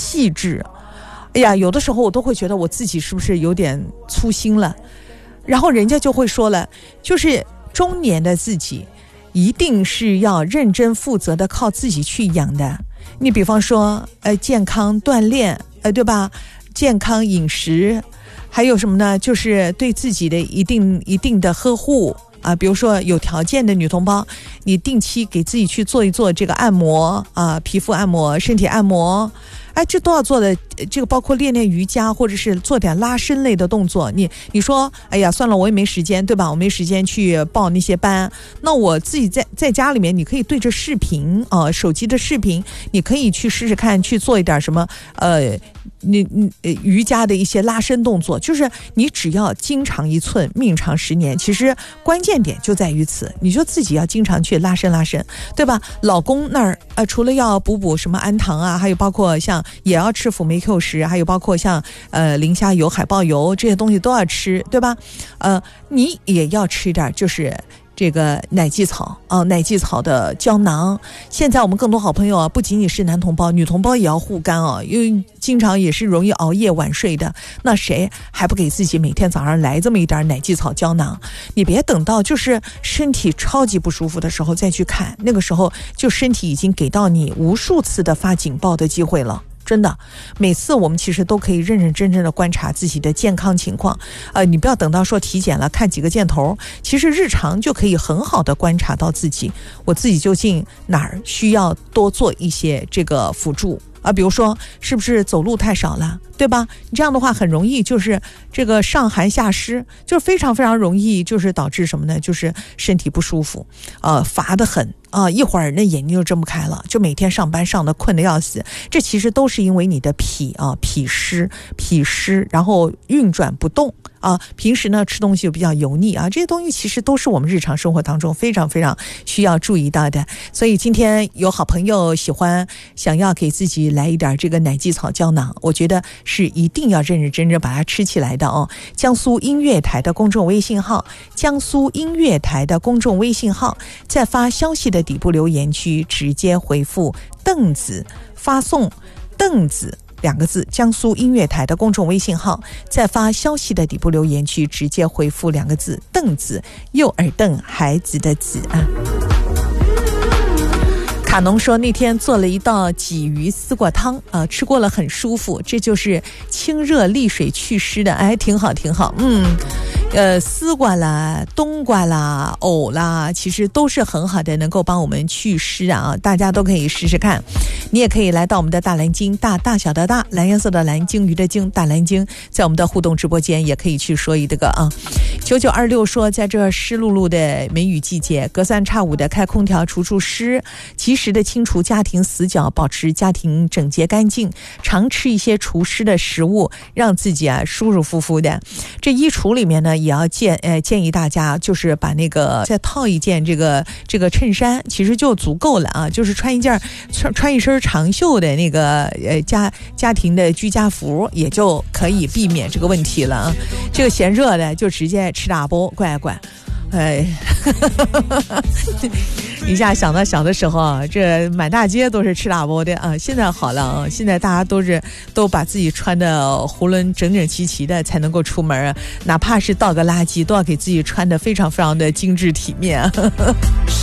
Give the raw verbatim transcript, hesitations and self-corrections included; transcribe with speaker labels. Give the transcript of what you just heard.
Speaker 1: 细致。哎呀，有的时候我都会觉得我自己是不是有点粗心了，然后人家就会说了，就是中年的自己一定是要认真负责的靠自己去养的。你比方说呃，健康锻炼，呃，对吧？健康饮食，还有什么呢？就是对自己的一定一定的呵护啊，比如说有条件的女同胞，你定期给自己去做一做这个按摩啊，皮肤按摩、身体按摩，哎，这都要做的。这个包括练练瑜伽，或者是做点拉伸类的动作。你你说，哎呀，算了，我也没时间，对吧？我没时间去报那些班。那我自己在在家里面，你可以对着视频啊、呃，手机的视频，你可以去试试看，去做一点什么呃。你你瑜伽的一些拉伸动作，就是你只要筋长一寸，命长十年。其实关键点就在于此，你就自己要经常去拉伸拉伸，对吧？老公那儿呃，除了要补补什么氨糖啊，还有包括像也要吃辅酶 Q 十，还有包括像呃磷虾油、海豹油这些东西都要吃，对吧？呃，你也要吃点，就是这个奶蓟草啊，奶蓟草的胶囊。现在我们更多好朋友啊，不仅仅是男同胞，女同胞也要护肝啊，因为经常也是容易熬夜晚睡的。那谁还不给自己每天早上来这么一点奶蓟草胶囊？你别等到就是身体超级不舒服的时候再去看，那个时候就身体已经给到你无数次的发警报的机会了。真的，每次我们其实都可以认认真真的观察自己的健康情况。呃，你不要等到说体检了看几个箭头，其实日常就可以很好的观察到自己，我自己究竟哪儿需要多做一些这个辅助啊，比如说是不是走路太少了，对吧？你这样的话很容易就是这个上寒下湿，就是非常非常容易就是导致什么呢？就是身体不舒服，呃，乏得很。啊，一会儿那眼睛就睁不开了，就每天上班上的困得要死。这其实都是因为你的脾啊脾湿脾湿，然后运转不动啊。平时呢吃东西比较油腻啊，这些东西其实都是我们日常生活当中非常非常需要注意到的。所以今天有好朋友喜欢想要给自己来一点这个奶蓟草胶囊，我觉得是一定要认认真真把它吃起来的哦。江苏音乐台的公众微信号，江苏音乐台的公众微信号，在发消息的底部留言区直接回复邓子，发送邓子两个字，江苏音乐台的公众微信号，在发消息的底部留言区直接回复两个字邓子，右耳邓孩子的子啊。卡农说那天做了一道鲫鱼丝瓜汤啊、呃，吃过了很舒服，这就是清热利水祛湿的，哎，挺好挺好，嗯。呃，丝瓜啦、冬瓜啦、藕啦，其实都是很好的，能够帮我们祛湿啊！大家都可以试试看。你也可以来到我们的大蓝鲸，大大小的大，蓝颜色的蓝，鲸鱼的鲸，大蓝鲸，在我们的互动直播间也可以去说一个啊。九九二六说，在这湿漉漉的梅雨季节，隔三差五的开空调除除湿，及时的清除家庭死角，保持家庭整洁干净，常吃一些除湿的食物，让自己啊舒舒服服的。这衣橱里面呢，也要建呃建议大家就是把那个再套一件这个这个衬衫，其实就足够了啊，就是穿一件穿穿一身长袖的那个呃家家庭的居家服，也就可以避免这个问题了啊。这个嫌热的就直接吃大包，乖乖。哎，一下想到小的时候啊，这满大街都是吃大包的啊。现在好了啊，现在大家都是都把自己穿的囫囵整整齐齐的才能够出门，哪怕是倒个垃圾都要给自己穿的非常非常的精致体面。